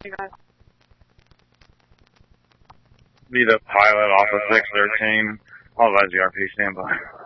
Be the pilot off of 613. All advise ERP standby.